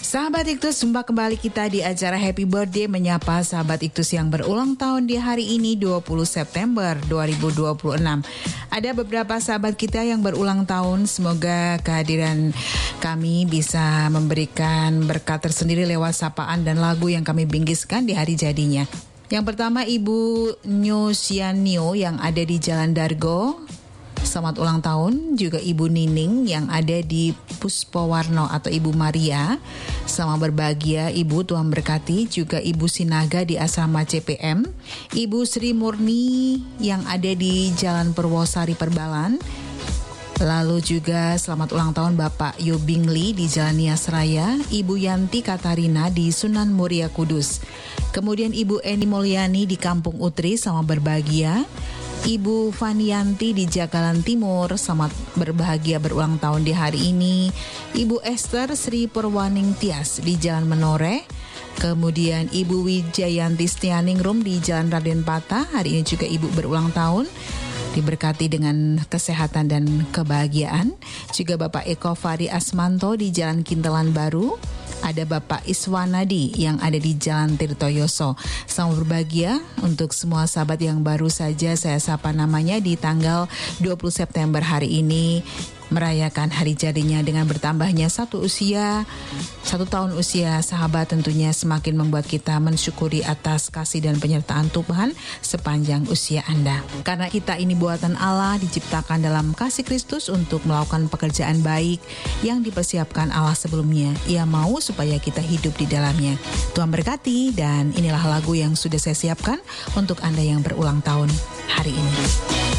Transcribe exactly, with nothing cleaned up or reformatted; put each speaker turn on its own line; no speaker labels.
Sahabat Iktus, jumpa kembali kita di acara Happy Birthday menyapa sahabat Iktus yang berulang tahun di hari ini dua puluh September dua ribu dua puluh enam. Ada beberapa sahabat kita yang berulang tahun, semoga kehadiran kami bisa memberikan berkat tersendiri lewat sapaan dan lagu yang kami bingkiskan di hari jadinya. Yang pertama Ibu Nyosianio yang ada di Jalan Dargo. Selamat ulang tahun. Juga Ibu Nining yang ada di Puspowarno atau Ibu Maria. Selamat berbahagia Ibu, Tuhan berkati. Juga Ibu Sinaga di Asrama C P M. Ibu Sri Murni yang ada di Jalan Purwosari Perbalan. Lalu juga selamat ulang tahun Bapak Yobingli di Jalan Nias Raya. Ibu Yanti Katarina di Sunan Muria Kudus. Kemudian Ibu Eni Mulyani di Kampung Utri, selamat berbahagia. Ibu Fanianti di Jagalan Timur, selamat berbahagia berulang tahun di hari ini. Ibu Esther Sri Purwaning Tias di Jalan Menore. Kemudian Ibu Wijayanti Stianingrum di Jalan Raden Patah, hari ini juga Ibu berulang tahun. Diberkati dengan kesehatan dan kebahagiaan. Juga Bapak Eko Fari Asmanto di Jalan Kintelan Baru. Ada Bapak Iswanadi yang ada di Jalan Tirtoyoso. Selamat berbahagia untuk semua sahabat yang baru saja saya sapa namanya di tanggal dua puluh September hari ini, merayakan hari jadinya dengan bertambahnya satu usia, satu tahun usia sahabat, tentunya semakin membuat kita mensyukuri atas kasih dan penyertaan Tuhan sepanjang usia Anda. Karena kita ini buatan Allah, diciptakan dalam kasih Kristus untuk melakukan pekerjaan baik yang dipersiapkan Allah sebelumnya. Ia mau supaya kita hidup di dalamnya. Tuhan berkati, dan inilah lagu yang sudah saya siapkan untuk Anda yang berulang tahun hari ini.